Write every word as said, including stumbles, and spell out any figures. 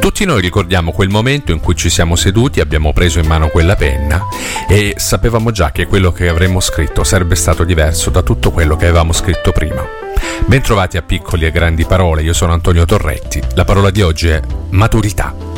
Tutti noi ricordiamo quel momento in cui ci siamo seduti, abbiamo preso in mano quella penna e sapevamo già che quello che avremmo scritto sarebbe stato diverso da tutto quello che avevamo scritto prima. Bentrovati a Piccoli e Grandi Parole, io sono Antonio Torretti. La parola di oggi è maturità.